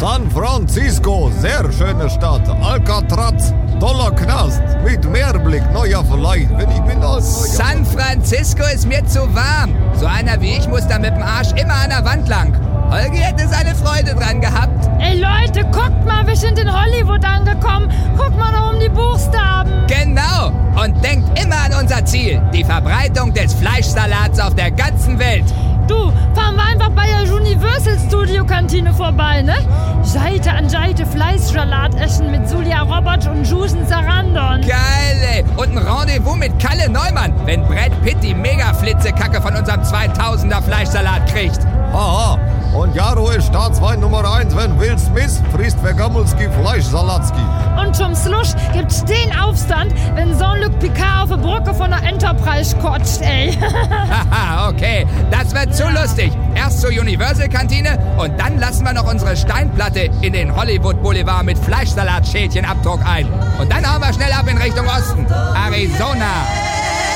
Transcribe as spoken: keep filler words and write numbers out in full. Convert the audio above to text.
San Francisco, sehr schöne Stadt. Alcatraz, toller Knast. Mit Meerblick, neuer Verleih. Wenn ich bin als San Francisco ist mir zu warm. So einer wie ich muss da mit dem Arsch immer an der Wand lang. Holgi hätte seine Freude dran gehabt. Ey Leute, guckt mal, wir sind in Hollywood angekommen. Guckt mal da um die Buchstaben. Genau. Und denkt immer an unser Ziel. Die Verbreitung des Fleischsalats auf der ganzen Welt. Du, fahren wir einfach bei der Universal Studio Kantine vorbei, ne? Seite an Seite Fleischsalat essen mit Julia Roberts und Susan Sarandon. Geil, ey. Und ein Rendezvous mit Kalle Neumann, wenn Brad Pitt die Mega-Flitzekacke von unserem zweitausender Fleischsalat kriegt. Aha. Und Jaro ist Staatswein Nummer eins, wenn Will Smith frisst Vegamulski Fleischsalatski. Und zum Schluss gibt's den Aufstand, wenn Jean-Luc Picard auf der Brücke von der Enterprise kotzt, ey. Haha, okay. Das wird zu lustig. Erst zur Universal-Kantine und dann lassen wir noch unsere Steinplatte in den Hollywood Boulevard mit Fleischsalatschälchen-Abdruck ein. Und dann hauen wir schnell ab in Richtung Osten. Arizona.